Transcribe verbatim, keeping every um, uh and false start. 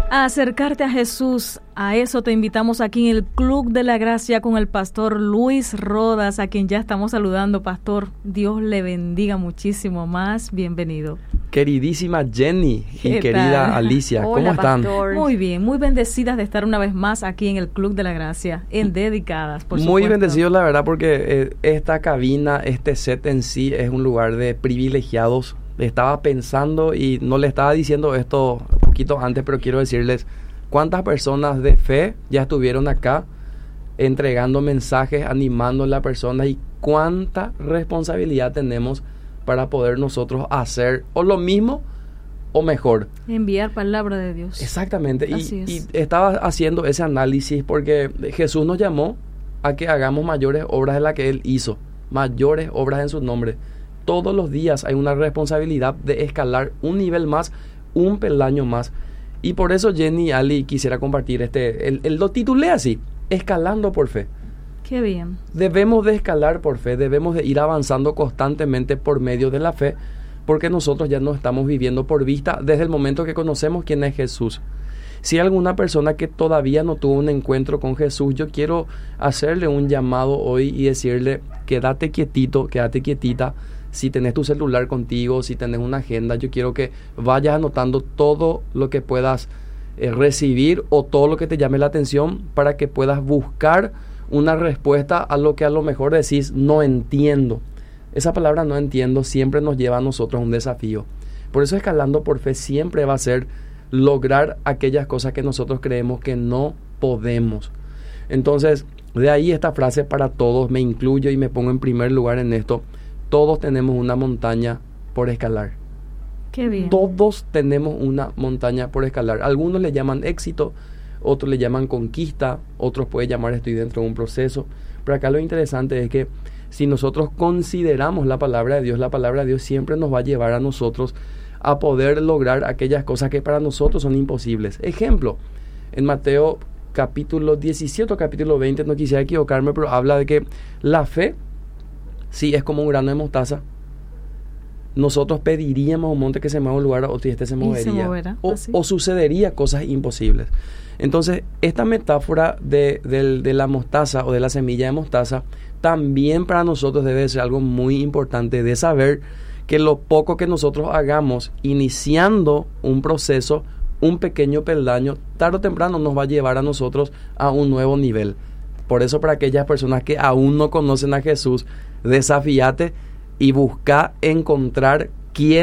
A acercarte a Jesús, a eso te invitamos aquí en el Club de la Gracia con el pastor Luis Rodas, a quien ya estamos saludando. Pastor, Dios le bendiga muchísimo más, bienvenido. Queridísima Jenny y querida tal? Alicia, Hola, ¿cómo están? Pastor. Muy bien, muy bendecidas de estar una vez más aquí en el Club de la Gracia, en Dedicadas, por supuesto. Muy bendecidos, la verdad, porque eh, esta cabina, este set en sí es un lugar de privilegiados. Estaba pensando y no le estaba diciendo esto un poquito antes, pero quiero decirles cuántas personas de fe ya estuvieron acá entregando mensajes, animando a las personas, y cuánta responsabilidad tenemos para poder nosotros hacer o lo mismo o mejor. Enviar palabra de Dios. Exactamente. Y, y estaba haciendo ese análisis porque Jesús nos llamó a que hagamos mayores obras de las que Él hizo, mayores obras en su nombre. Todos los días hay una responsabilidad de escalar un nivel más, un peldaño más. Y por eso Jenny y Ali quisiera compartir este, él, él lo titulé así, Escalando por Fe. Qué bien. Debemos de escalar por fe, debemos de ir avanzando constantemente por medio de la fe, porque nosotros ya no estamos viviendo por vista desde el momento que conocemos quién es Jesús. Si hay alguna persona que todavía no tuvo un encuentro con Jesús, yo quiero hacerle un llamado hoy y decirle, quédate quietito, quédate quietita. Si tenés tu celular contigo, si tenés una agenda, yo quiero que vayas anotando todo lo que puedas eh, recibir o todo lo que te llame la atención para que puedas buscar una respuesta a lo que a lo mejor decís, no entiendo. Esa palabra no entiendo siempre nos lleva a nosotros a un desafío. Por eso escalando por fe siempre va a ser lograr aquellas cosas que nosotros creemos que no podemos. Entonces, de ahí esta frase para todos, me incluyo y me pongo en primer lugar en esto. Todos tenemos una montaña por escalar. Qué bien. Todos tenemos una montaña por escalar. Algunos le llaman éxito, otros le llaman conquista, otros pueden llamar estoy dentro de un proceso. Pero acá lo interesante es que si nosotros consideramos la palabra de Dios, la palabra de Dios siempre nos va a llevar a nosotros a poder lograr aquellas cosas que para nosotros son imposibles. Ejemplo, en Mateo capítulo diecisiete o capítulo veinte, no quisiera equivocarme, pero habla de que la fe, sí, es como un grano de mostaza. Nosotros pediríamos a un monte que se mueva un lugar, o si este se movería. Se moverá, o, o sucedería cosas imposibles. Entonces, esta metáfora de, de, de la mostaza o de la semilla de mostaza, también para nosotros debe ser algo muy importante de saber que lo poco que nosotros hagamos iniciando un proceso, un pequeño peldaño, tarde o temprano nos va a llevar a nosotros a un nuevo nivel. Por eso, para aquellas personas que aún no conocen a Jesús, desafíate y busca encontrar quién